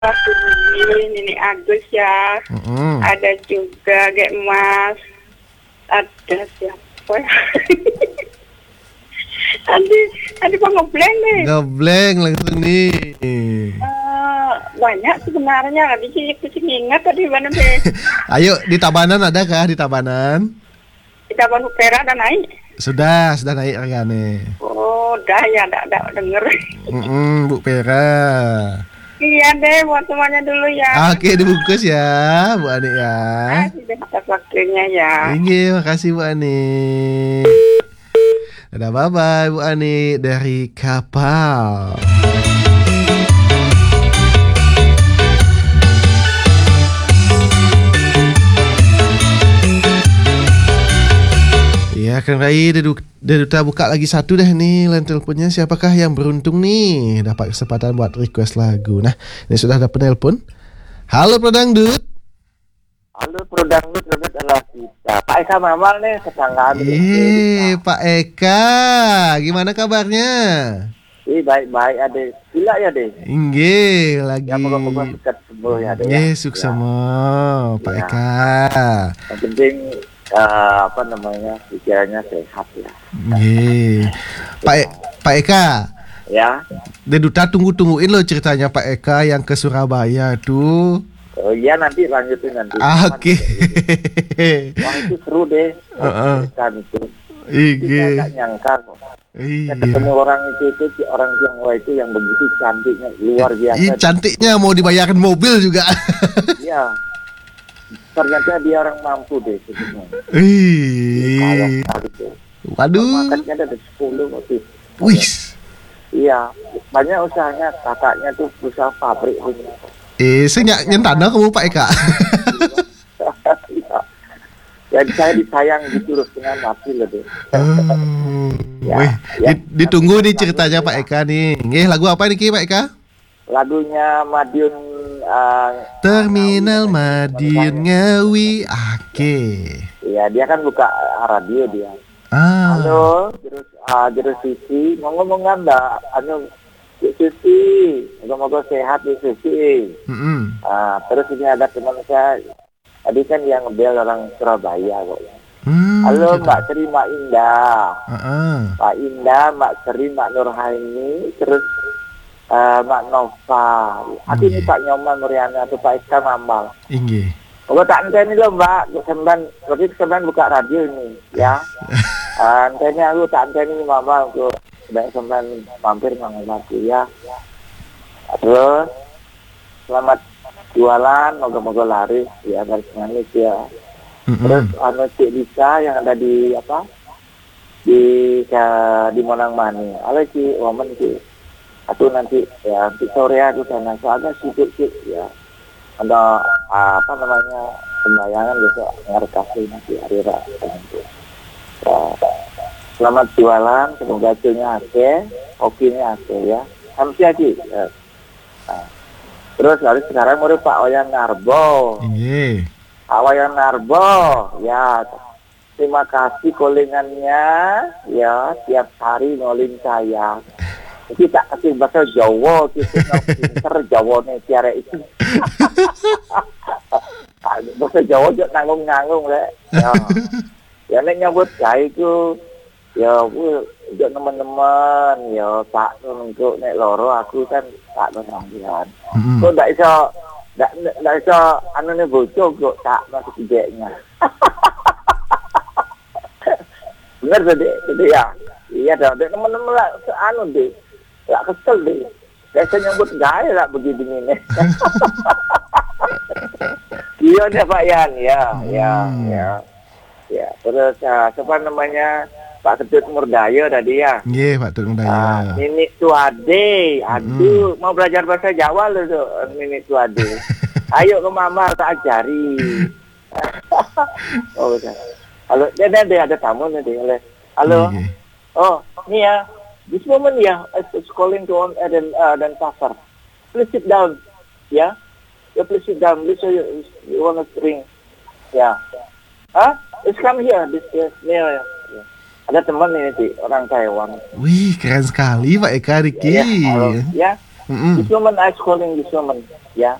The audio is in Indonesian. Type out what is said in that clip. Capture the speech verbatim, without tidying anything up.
Ini Agus ya. Mm-mm. Ada juga Gek Mas. Ada siapa ya? Tadi tadi Pak ngebleng nih. Ngebleng langsung nih. Uh, banyak sebenarnya. Tadi sih kucing ingat tadi mana deh. Ayo di Tabanan ada kah di Tabanan? Di Taman Pera ada naik. Sudah, sudah naik harganya. Oh, dah ya, dah, dah denger. Mm-mm, Bu Pera. Iya deh, buat semuanya dulu ya. Oke, dibungkus ya, Bu Ani ya. Ah, sudah atas waktunya ya. Iya, makasih Bu Ani. Dadah, bye-bye Bu Ani dari Kapal. Ya, Kang Rai, Deduta buka lagi satu dah nih line teleponnya. Siapakah yang beruntung nih dapat kesempatan buat request lagu? Nah, ini sudah ada penelpon. Halo Prodangdut. Halo Prodangdut, Prodangdut adalah kita. Pak Eka Mamal nih, tetangga. Eh, Pak Eka, gimana kabarnya? Eh, baik-baik ada. Gila ya deh. Inggih, lagi. Ya, moga-moga dekat sembuh ya deh. Eh, sukses semua, Pak Ya. Eka. Yang penting uh, apa namanya pikirannya sehat ya. Iya. Pak e- Pak Eka. Ya. Deduta tunggu-tungguin loh ceritanya Pak Eka yang ke Surabaya tuh. Oh iya nanti lanjutin nanti. Ah, Oke. Wah itu seru deh. Heeh. Kan itu. Kita Iya. nggak nyangka kok. Iya. Kita ketemu orang itu itu si orang Tionghoa itu yang begitu cantiknya luar biasa. Ih, cantiknya mau dibayarkan mobil juga. Iya. Ternyata dia orang mampu deh sebetulnya. Kaya Ih. sekali tuh. Waduh. Marketnya ada sepuluh waktu. Wih. Iya, banyak usahanya. Kakaknya tuh usaha pabrik punya. Eh, saya ny- nyentana kamu Pak Eka. Iya. Ya saya disayang gitu loh dengan mati loh deh. Oh. Ya, Wih, ya. di- ditunggu nih ceritanya Pak Eka nih. Nggih, lagu apa nih Ki Pak Eka? Lagunya Madiun uh, Terminal Madiun Ngawi. Oke. Iya, dia kan buka radio dia. Ah. Halo, terus uh, terus Sisi, mau ngomong anda, anu Bu Sisi, moga-moga sehat Bu Sisi. Mm-mm. Uh, terus ini ada teman saya, tadi kan yang ngebel orang Surabaya kok. Hmm, Halo gitu. Mbak Sri, Mbak Indah, Ah-ah. Mbak Indah, Mbak Sri, Mbak Nurhaini, terus uh, Mbak Nova. Aku ini Iya. Pak Nyoman Muriana atau Pak Eka Mamal. Inggih. Oh tak anteni lo Mbak, kesemban, berarti kesemban buka radio ini, ya. Uh, anteni aku tak anteni Mama untuk sudah kesemban mampir ngomong aku ya. Terus selamat jualan, moga-moga laris ya dari manis ya. Mm-mm. Terus anu Cik Lisa yang ada di apa? Di ya, di Monang Mani. Halo Cik, woman Cik. Aku nanti ya nanti sore aku sana soalnya sibuk Cik ya. Ada uh, apa namanya pembayangan besok ngerkasi nanti hari Rabu. Ya, selamat jualan, semoga hasilnya ake, okinya ake ya. M C aja. Ya. Nah, terus lalu sekarang mau Pak Wayan Narbo. Inggih. Pak Wayan Narbo, ya. Terima kasih callingannya, ya tiap hari nolin saya. Kita kasih bahasa Jawa, kita pinter Jawa nih tiara itu. Bahasa Jawa juga nanggung-nanggung le. Ya, ya nek nyambut gawe itu, ya bu, juga teman-teman, ya tak untuk nek loro aku kan tak nanggilan. Mm-mm. Kok ndak iso, ndak ndak iso anu ne bocor kok tak masuk idenya. Bener tadi, tadi ya. Iya dah, teman-teman lah anu deh. Gak kesel deh. Biasanya nyambut gaya lah begini ini. Iya deh Pak Yan, ya, ya, Hmm. ya, ya. Terus uh, siapa namanya Pak Ketut Murdaya tadi ya. Nggih, Pak Tun Ah, Daya. Nini Tuade, aduh mau belajar bahasa Jawa loh tuh Nini Tuade. Ayo ke Mama tak ajari. Oh, udah. Halo, dia ada ada tamu nanti. Halo. Nggih. Oh, ini ya. This moment ya, it's calling to on uh, dan uh, dan pasar. Please sit down, ya. Ya please sit down. Please you, you want to drink, ya. Hah? Let's come here. This yes, near. Ya. Ada teman ini sih orang Taiwan. Wih, keren sekali Pak Eka Riki. Ya, halo. Ya. Mm-mm. This woman is calling this woman, ya.